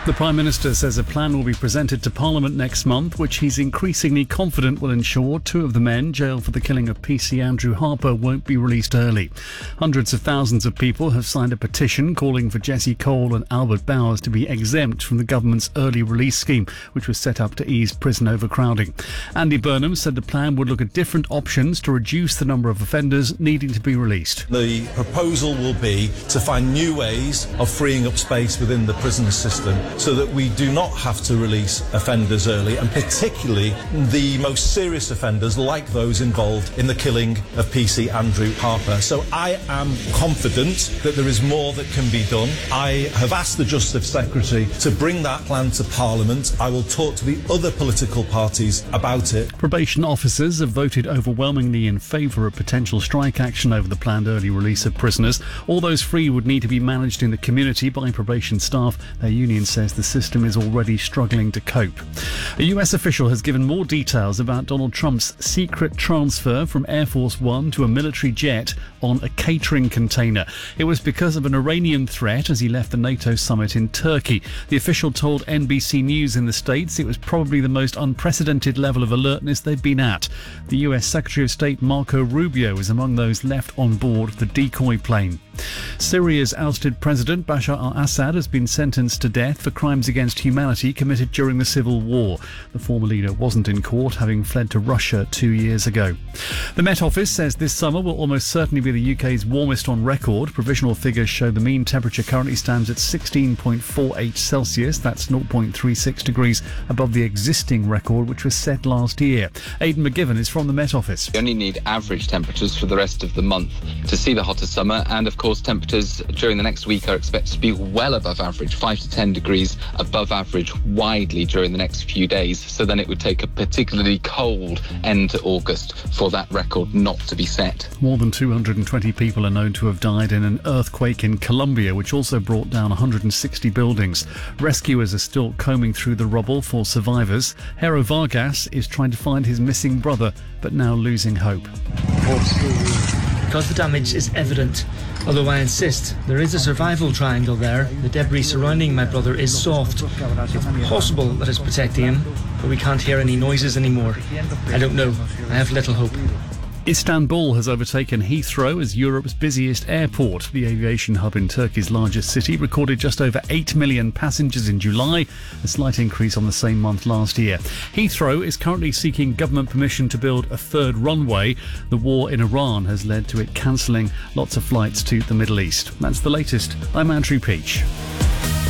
The Prime Minister says a plan will be presented to Parliament next month, which he's increasingly confident will ensure two of the men jailed for the killing of PC Andrew Harper won't be released early. Hundreds of thousands of people have signed a petition calling for Jesse Cole and Albert Bowers to be exempt from the government's early release scheme, which was set up to ease prison overcrowding. Andy Burnham said the plan would look at different options to reduce the number of offenders needing to be released. The proposal will be to find new ways of freeing up space within the prison system so that we do not have to release offenders early, and particularly the most serious offenders like those involved in the killing of PC Andrew Harper. So I am confident that there is more that can be done. I have asked the Justice Secretary to bring that plan to Parliament. I will talk to the other political parties about it. Probation officers have voted overwhelmingly in favour of potential strike action over the planned early release of prisoners. All those free would need to be managed in the community by probation staff. Their union says the system is already struggling to cope. A US official has given more details about Donald Trump's secret transfer from Air Force One to a military jet on a catering container. It was because of an Iranian threat as he left the NATO summit in Turkey. The official told NBC News in the States it was probably the most unprecedented level of alertness they've been at. The US Secretary of State Marco Rubio is among those left on board the decoy plane. Syria's ousted President Bashar al-Assad has been sentenced to death for crimes against humanity committed during the civil war. The former leader wasn't in court, having fled to Russia 2 years ago. The Met Office says this summer will almost certainly be the UK's warmest on record. Provisional figures show the mean temperature currently stands at 16.48 Celsius. That's 0.36 degrees above the existing record, which was set last year. Aidan McGivern is from the Met Office. You only need average temperatures for the rest of the month to see the hotter summer, and of course temperatures during the next week are expected to be well above average, 5 to 10 degrees above average widely during the next few days. So then it would take a particularly cold end to August for that record not to be set. More than 220 people are known to have died in an earthquake in Colombia, which also brought down 160 buildings. Rescuers are still combing through the rubble for survivors. Hero Vargas is trying to find his missing brother, but now losing hope. Because the damage is evident, although I insist there is a survival triangle there. The debris surrounding my brother is soft. It's possible that it's protecting him, but we can't hear any noises anymore. I don't know. I have little hope. Istanbul has overtaken Heathrow as Europe's busiest airport. The aviation hub in Turkey's largest city recorded just over 8 million passengers in July, a slight increase on the same month last year. Heathrow is currently seeking government permission to build a third runway. The war in Iran has led to it cancelling lots of flights to the Middle East. That's the latest. I'm Andrew Peach.